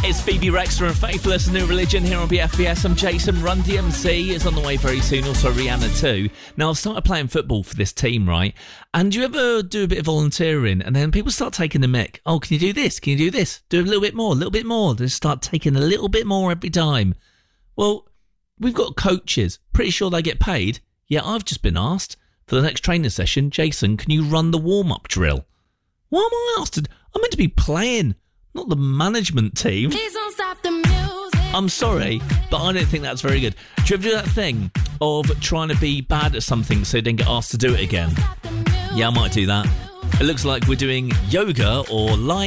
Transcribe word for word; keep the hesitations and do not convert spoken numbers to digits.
It's Phoebe Rexha and Faithless, a New Religion here on B F B S. I'm Jason. Run D M C is on the way very soon, also Rihanna too. Now, I've started playing football for this team, right? And you ever do a bit of volunteering and then people start taking the mick? Oh, can you do this? Can you do this? Do a little bit more, a little bit more. They just start taking a little bit more every time. Well, we've got coaches. Pretty sure they get paid. Yeah, I've just been asked for the next training session, Jason, can you run the warm-up drill? Why am I asked to? I'm meant to be playing, not the management team. Please don't stop the music. I'm sorry, but I don't think that's very good. Do you ever do that thing of trying to be bad at something so you don't get asked to do it again? Yeah, I might do that. It looks like we're doing yoga or lying